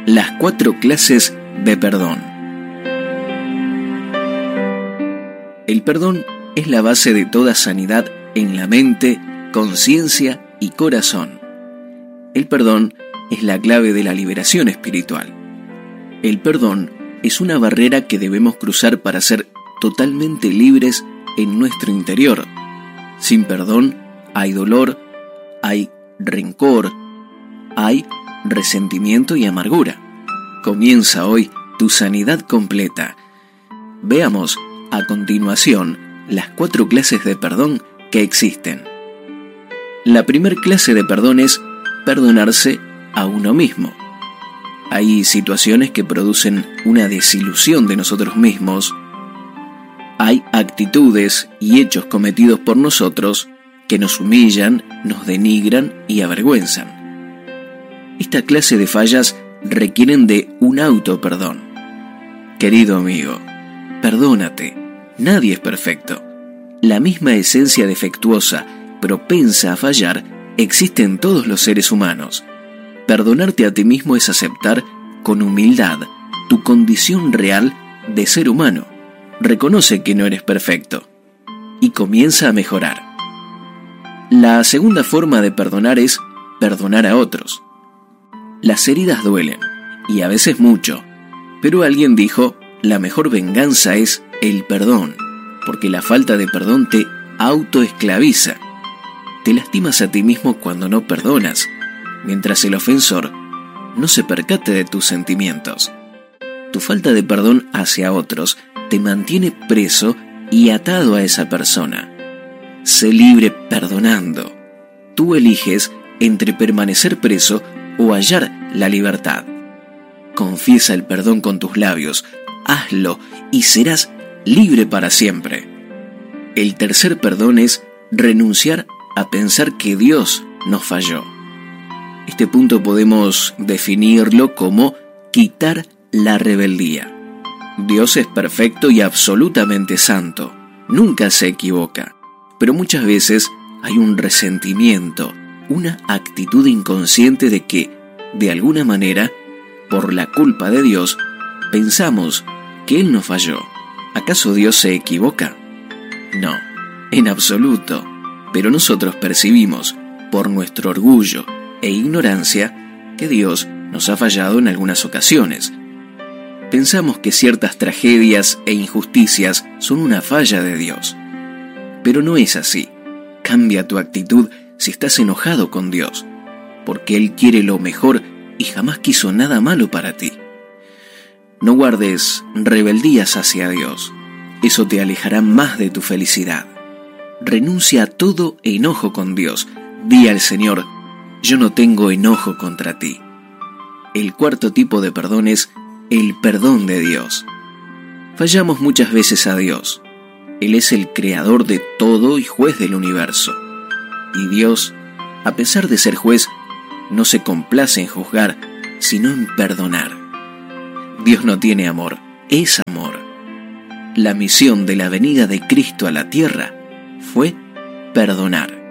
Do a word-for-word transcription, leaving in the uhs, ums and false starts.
Las cuatro clases de perdón. El perdón es la base de toda sanidad en la mente, conciencia y corazón. El perdón es la clave de la liberación espiritual. El perdón es una barrera que debemos cruzar para ser totalmente libres en nuestro interior. Sin perdón hay dolor, hay rencor, hay resentimiento y amargura. Comienza hoy tu sanidad completa. Veamos a continuación las cuatro clases de perdón que existen. La primera clase de perdón es perdonarse a uno mismo. Hay situaciones que producen una desilusión de nosotros mismos. Hay actitudes y hechos cometidos por nosotros que nos humillan, nos denigran y avergüenzan. Esta clase de fallas requieren de un autoperdón. Querido amigo, perdónate. Nadie es perfecto. La misma esencia defectuosa, propensa a fallar, existe en todos los seres humanos. Perdonarte a ti mismo es aceptar con humildad tu condición real de ser humano. Reconoce que no eres perfecto y comienza a mejorar. La segunda forma de perdonar es perdonar a otros. Las heridas duelen, y a veces mucho, pero alguien dijo, la mejor venganza es el perdón, porque la falta de perdón te autoesclaviza. Te lastimas a ti mismo cuando no perdonas, mientras el ofensor no se percate de tus sentimientos. Tu falta de perdón hacia otros te mantiene preso y atado a esa persona. Sé libre perdonando. Tú eliges entre permanecer preso o hallar la libertad. Confiesa el perdón con tus labios, hazlo y serás libre para siempre. El tercer perdón es renunciar a pensar que Dios nos falló. Este punto podemos definirlo como quitar la rebeldía. Dios es perfecto y absolutamente santo, nunca se equivoca, pero muchas veces hay un resentimiento, una actitud inconsciente de que, de alguna manera, por la culpa de Dios, pensamos que Él nos falló. ¿Acaso Dios se equivoca? No, en absoluto. Pero nosotros percibimos, por nuestro orgullo e ignorancia, que Dios nos ha fallado en algunas ocasiones. Pensamos que ciertas tragedias e injusticias son una falla de Dios. Pero no es así. Cambia tu actitud si estás enojado con Dios, porque Él quiere lo mejor y jamás quiso nada malo para ti. No guardes rebeldías hacia Dios. Eso te alejará más de tu felicidad. Renuncia a todo enojo con Dios. Di al Señor, yo no tengo enojo contra ti. El cuarto tipo de perdón es el perdón de Dios. Fallamos muchas veces a Dios. Él es el creador de todo y juez del universo. Y Dios, a pesar de ser juez, no se complace en juzgar, sino en perdonar. Dios no tiene amor, es amor. La misión de la venida de Cristo a la tierra fue perdonar.